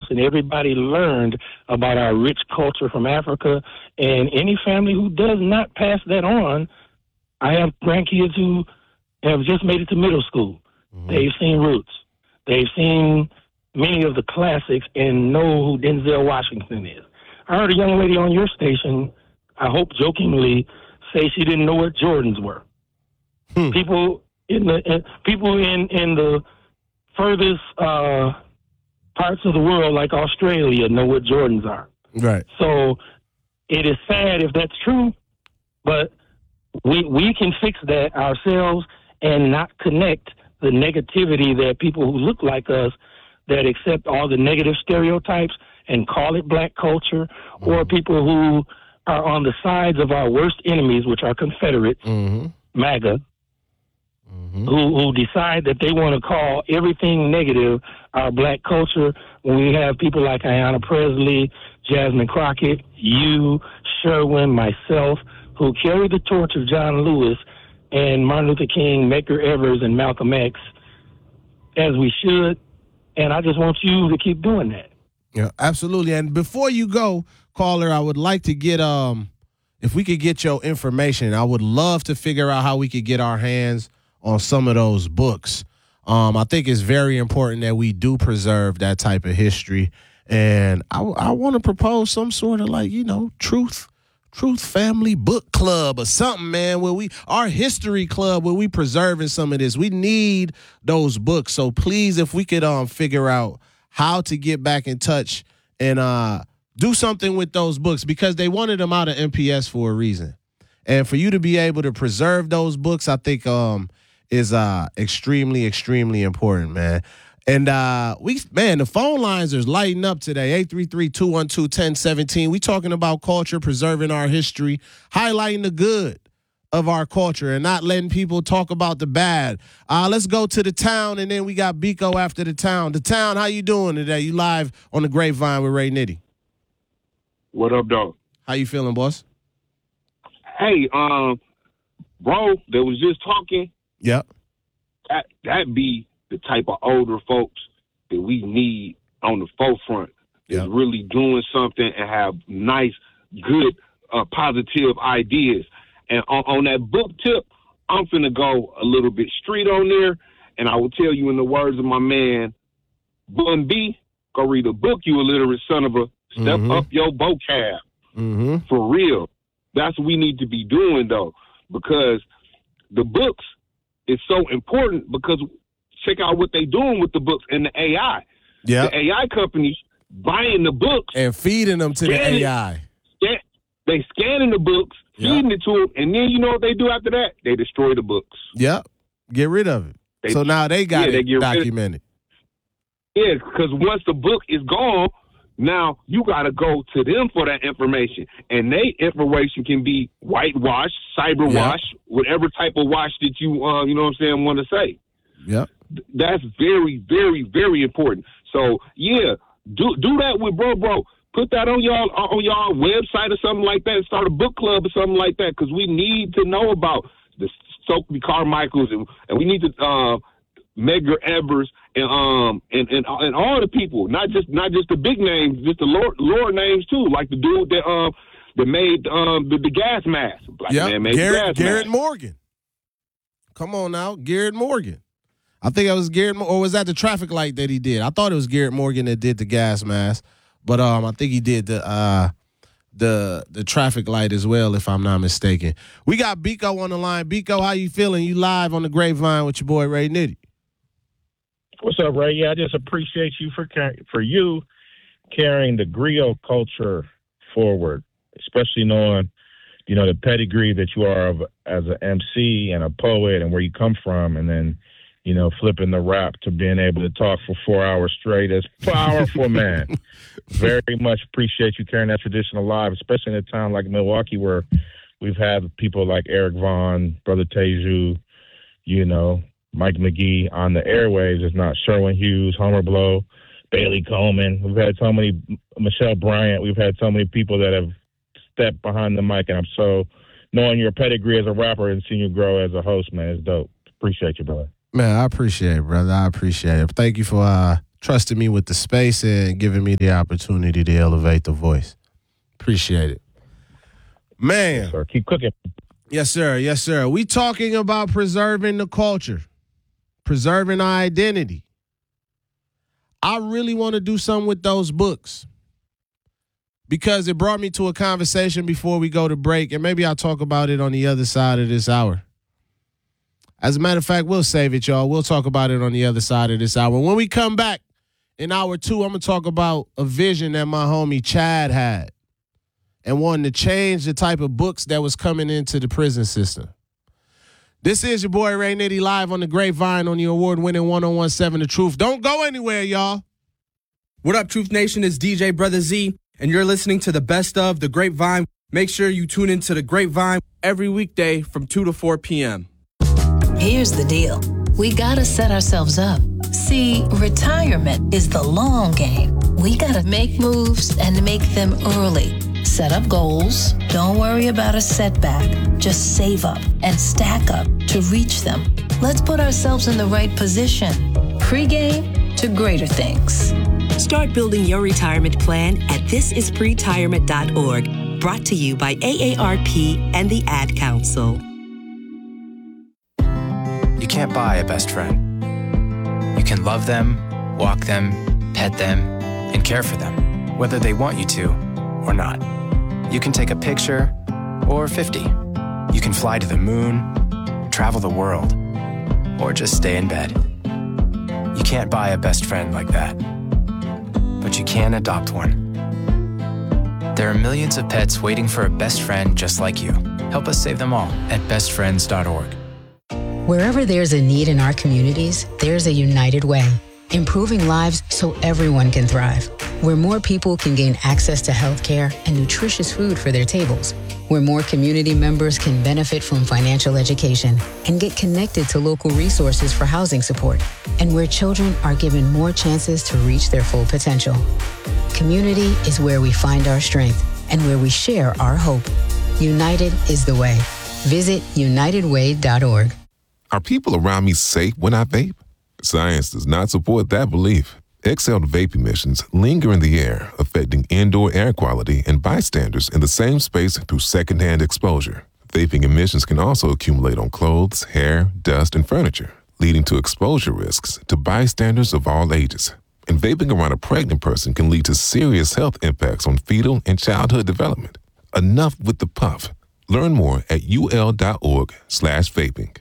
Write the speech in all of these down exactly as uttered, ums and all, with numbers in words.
and everybody learned about our rich culture from Africa. And any family who does not pass that on, I have grandkids who have just made it to middle school. Mm-hmm. They've seen Roots. They've seen many of the classics and know who Denzel Washington is. I heard a young lady on your station, I hope jokingly, say she didn't know what Jordans were. Hmm. People in the in, people in, in the furthest uh, parts of the world, like Australia, know what Jordans are. Right. So it is sad if that's true, but we we can fix that ourselves and not connect the negativity that people who look like us that accept all the negative stereotypes and call it black culture, mm-hmm. or people who are on the sides of our worst enemies, which are Confederates, mm-hmm. MAGA, mm-hmm. who, who decide that they want to call everything negative our black culture, when we have people like Ayanna Presley, Jasmine Crockett, you, Sherwin, myself, who carry the torch of John Lewis and Martin Luther King, Medgar Evers, and Malcolm X, as we should. And I just want you to keep doing that. Yeah, absolutely. And before you go, caller, I would like to get, um, if we could get your information, I would love to figure out how we could get our hands on some of those books. Um, I think it's very important that we do preserve that type of history. And I, I want to propose some sort of, like, you know, truth. Truth Family Book Club or something, man, where we, our history club, where we preserving some of this. We need those books. So please, if we could um figure out how to get back in touch and uh do something with those books, because they wanted them out of M P S for a reason. And for you to be able to preserve those books, I think um is uh extremely, extremely important, man. And, uh, we man, the phone lines are lighting up today, eight three three, two one two, one zero one seven. We talking about culture, preserving our history, highlighting the good of our culture and not letting people talk about the bad. Uh, let's go to the town, and then we got Biko after the town. The town, how you doing today? You live on the Grapevine with Ray Nitty. What up, dog? How you feeling, boss? Hey, um, bro, that was just talking. Yep. That, that be the type of older folks that we need on the forefront, that's yep. really doing something and have nice, good, uh, positive ideas. And on, on that book tip, I'm finna go a little bit street on there, and I will tell you in the words of my man, Bun B, go read a book, you illiterate son of a, step mm-hmm. up your vocab. Mm-hmm. For real. That's what we need to be doing, though, because the books is so important, because check out what they doing with the books and the A I. Yeah, the A I companies buying the books and feeding them to the A I. Scan, they scanning the books, feeding yep. it to them, and then you know what they do after that? They destroy the books. Yep, get rid of it. They, so now they got yeah, it they documented. Yeah, because once the book is gone, now you got to go to them for that information, and they information can be whitewash, cyber wash, yep. whatever type of wash that you uh, you know what I'm saying want to say. Yep. That's very, very, very important. So yeah, do do that with bro, bro. Put that on y'all on y'all website or something like that. Start a book club or something like that, because we need to know about the Stokely Carmichaels, and, and we need to uh, Medgar Evers and um and, and and all the people, not just not just the big names, just the lower, lower names too, like the dude that um that made um the, the gas mask. Black yep. man made Garrett, the gas Garrett mask. Morgan. Come on now, Garrett Morgan. I think it was Garrett, or was that the traffic light that he did? I thought it was Garrett Morgan that did the gas mask, but um, I think he did the uh, the the traffic light as well, if I'm not mistaken. We got Biko on the line. Biko, how you feeling? You live on the Grapevine with your boy Ray Nitty. What's up, Ray? Yeah, I just appreciate you for for you carrying the griot culture forward, especially knowing, you know, the pedigree that you are of, as an M C and a poet, and where you come from, and then, you know, flipping the rap to being able to talk for four hours straight is powerful, man. Very much appreciate you carrying that tradition alive, especially in a town like Milwaukee, where we've had people like Eric Vaughn, Brother Teju, you know, Mike McGee on the airwaves. It's not Sherwin Hughes, Homer Blow, Bailey Coleman. We've had so many, Michelle Bryant. We've had so many people that have stepped behind the mic, and I'm so, knowing your pedigree as a rapper and seeing you grow as a host, man, is dope. Appreciate you, brother. Man, I appreciate it, brother. I appreciate it. Thank you for uh, trusting me with the space and giving me the opportunity to elevate the voice. Appreciate it. Man. Yes, sir. Keep cooking. Yes, sir. Yes, sir. We talking about preserving the culture, preserving our identity. I really want to do something with those books because it brought me to a conversation before we go to break, and maybe I'll talk about it on the other side of this hour. As a matter of fact, we'll save it, y'all. We'll talk about it on the other side of this hour. When we come back in hour two, I'm going to talk about a vision that my homie Chad had and wanting to change the type of books that was coming into the prison system. This is your boy Ray Nitty live on the Grapevine on the award-winning one oh one seven The Truth. Don't go anywhere, y'all. What up, Truth Nation? It's D J Brother Z, and you're listening to the best of the Grapevine. Make sure you tune into the Grapevine every weekday from two to four p.m. Here's the deal. We gotta set ourselves up. See, retirement is the long game. We gotta make moves and make them early. Set up goals. Don't worry about a setback. Just save up and stack up to reach them. Let's put ourselves in the right position. Pre-game to greater things. Start building your retirement plan at this is pretirement dot org. Brought to you by A A R P and the Ad Council. You can't buy a best friend. You can love them, walk them, pet them, and care for them, whether they want you to or not. You can take a picture or fifty. You can fly to the moon, travel the world, or just stay in bed. You can't buy a best friend like that, but you can adopt one. There are millions of pets waiting for a best friend just like you. Help us save them all at best friends dot org. Wherever there's a need in our communities, there's a United Way, improving lives so everyone can thrive. Where more people can gain access to healthcare and nutritious food for their tables. Where more community members can benefit from financial education and get connected to local resources for housing support. And where children are given more chances to reach their full potential. Community is where we find our strength and where we share our hope. United is the way. Visit united way dot org. Are people around me safe when I vape? Science does not support that belief. Exhaled vape emissions linger in the air, affecting indoor air quality and bystanders in the same space through secondhand exposure. Vaping emissions can also accumulate on clothes, hair, dust, and furniture, leading to exposure risks to bystanders of all ages. And vaping around a pregnant person can lead to serious health impacts on fetal and childhood development. Enough with the puff. Learn more at ul.org slash vaping.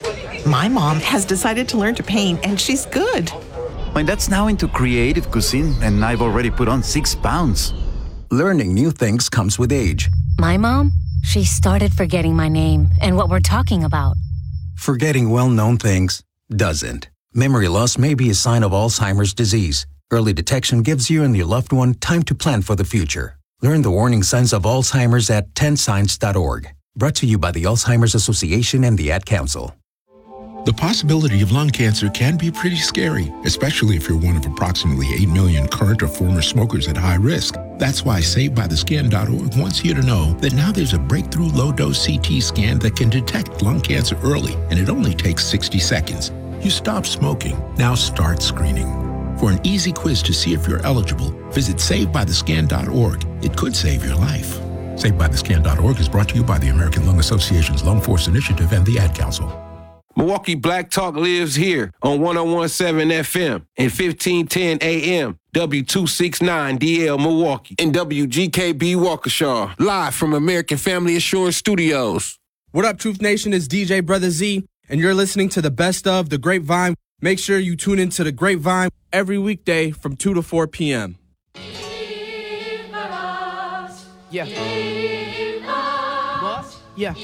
My mom has decided to learn to paint, and she's good. My dad's now into creative cuisine, and I've already put on six pounds. Learning new things comes with age. My mom, she started forgetting my name and what we're talking about. Forgetting well-known things doesn't. Memory loss may be a sign of Alzheimer's disease. Early detection gives you and your loved one time to plan for the future. Learn the warning signs of Alzheimer's at ten signs dot org. Brought to you by the Alzheimer's Association and the Ad Council. The possibility of lung cancer can be pretty scary, especially if you're one of approximately eight million current or former smokers at high risk. That's why saved by the skin dot org wants you to know that now there's a breakthrough low-dose C T scan that can detect lung cancer early, and it only takes sixty seconds. You stop smoking. Now start screening. For an easy quiz to see if you're eligible, visit saved by the skin dot org. It could save your life. saved by the skin dot org is brought to you by the American Lung Association's Lung Force Initiative and the Ad Council. Milwaukee Black Talk lives here on one oh one point seven F M and fifteen ten A M, W two sixty-nine D L Milwaukee, and W G K B Waukesha, live from American Family Assurance Studios. What up, Truth Nation? It's D J Brother Z, and you're listening to the best of the Grapevine. Make sure you tune into the Grapevine every weekday from two to four p.m. Yeah. What? Yeah.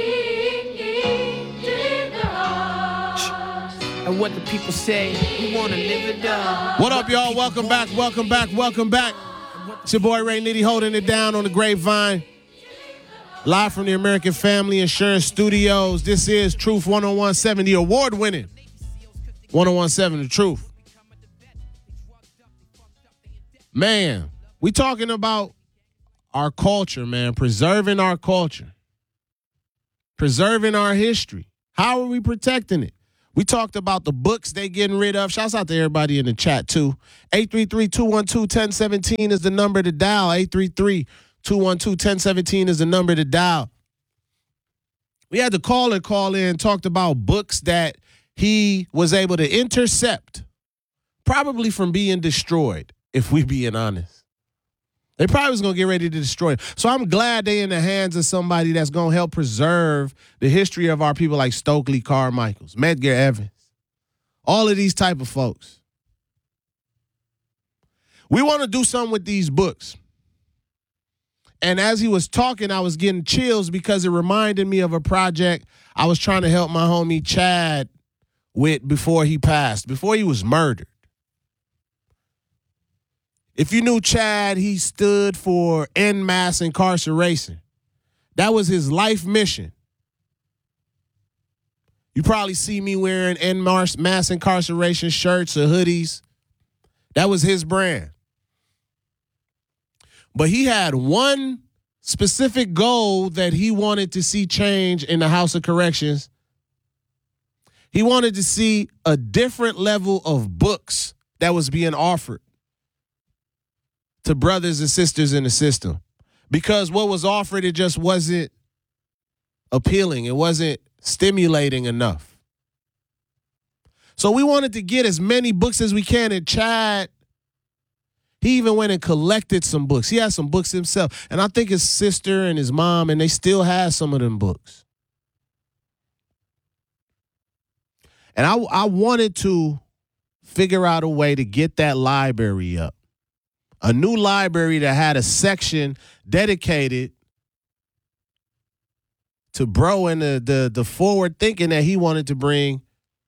And what the people say, we want to live it up. What up, y'all? Welcome back, welcome back, welcome back. It's your boy Ray Nitty holding it down on the Grapevine. Live from the American Family Insurance Studios. This is Truth one oh one point seven, the award-winning one oh one point seven The Truth. Man, we talking about our culture, man, preserving our culture, preserving our history. How are we protecting it? We talked about the books they getting rid of. Shouts out to everybody in the chat, too. eight three three, two one two, one zero one seven is the number to dial. eight three three, two one two, one zero one seven is the number to dial. We had the caller call in, talked about books that he was able to intercept, probably from being destroyed, if we being honest. They probably was going to get ready to destroy it. So I'm glad they in the hands of somebody that's going to help preserve the history of our people like Stokely Carmichaels, Medgar Evers, all of these type of folks. We want to do something with these books. And as he was talking, I was getting chills because it reminded me of a project I was trying to help my homie Chad with before he passed, before he was murdered. If you knew Chad, he stood for en masse incarceration. That was his life mission. You probably see me wearing en masse incarceration shirts or hoodies. That was his brand. But he had one specific goal that he wanted to see change in the House of Corrections. He wanted to see a different level of books that was being offered to brothers and sisters in the system, because what was offered, it just wasn't appealing. It wasn't stimulating enough. So we wanted to get as many books as we can. And Chad, he even went and collected some books. He had some books himself. And I think his sister and his mom, and they still have some of them books. And I, I wanted to figure out a way to get that library up. A new library that had a section dedicated to bro and the, the, the forward thinking that he wanted to bring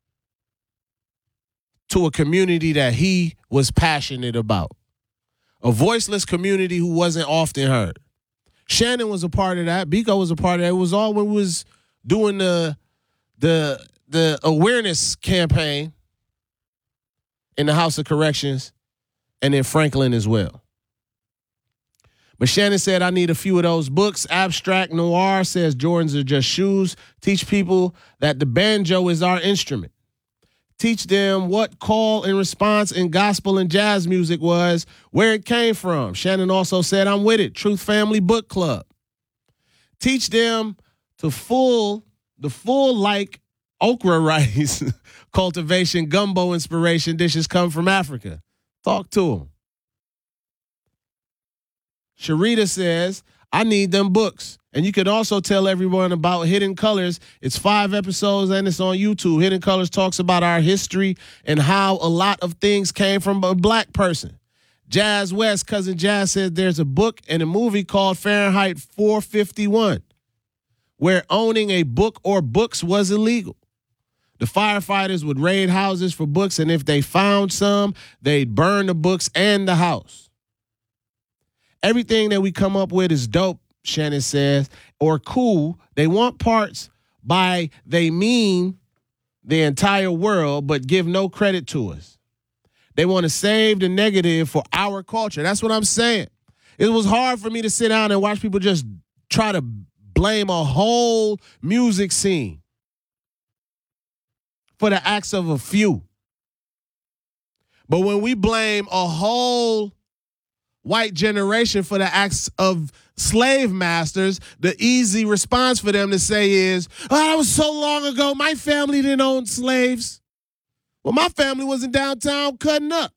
to a community that he was passionate about. A voiceless community who wasn't often heard. Shannon was a part of that. Biko was a part of that. It was all when we was doing the, the, the awareness campaign in the House of Corrections. And then Franklin as well. But Shannon said, I need a few of those books. Abstract Noir says Jordans are just shoes. Teach people that the banjo is our instrument. Teach them what call and response in gospel and jazz music was, where it came from. Shannon also said, I'm with it. Truth Family Book Club. Teach them to full, the full like okra rice cultivation, gumbo inspiration dishes come from Africa. Talk to him. Sharita says, I need them books. And you could also tell everyone about Hidden Colors. It's five episodes and it's on YouTube. Hidden Colors talks about our history and how a lot of things came from a black person. Jazz West, Cousin Jazz, says there's a book and a movie called Fahrenheit four fifty-one, where owning a book or books was illegal. The firefighters would raid houses for books, and if they found some, they'd burn the books and the house. Everything that we come up with is dope, Shannon says, or cool. They want parts by they mean the entire world, but give no credit to us. They want to save the negative for our culture. That's what I'm saying. It was hard for me to sit down and watch people just try to blame a whole music scene for the acts of a few. But when we blame a whole white generation for the acts of slave masters, the easy response for them to say is, oh, that was so long ago, my family didn't own slaves. Well, my family was in downtown cutting up.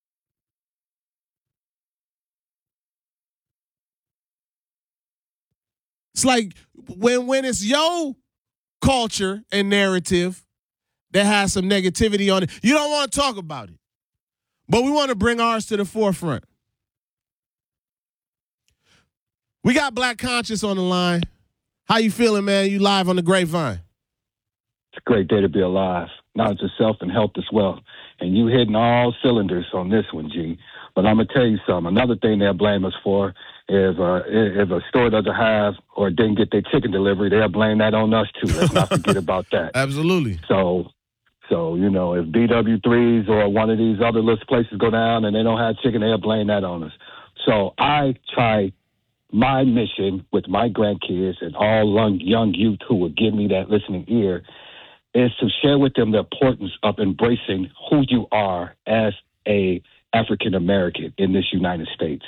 It's like when, when it's your culture and narrative that has some negativity on it, you don't want to talk about it. But we want to bring ours to the forefront. We got Black Conscious on the line. How you feeling, man? You live on the Grapevine. It's a great day to be alive. Knowledge of self and health as well. And you hitting all cylinders on this one, G. But I'm going to tell you something. Another thing they'll blame us for is uh, if a store doesn't have or didn't get their chicken delivery, they'll blame that on us, too. Let's not forget about that. Absolutely. So, so you know, if B W threes or one of these other little places go down and they don't have chicken, they'll blame that on us. So I try my mission with my grandkids and all young, young youth who will give me that listening ear is to share with them the importance of embracing who you are as a African American in this United States.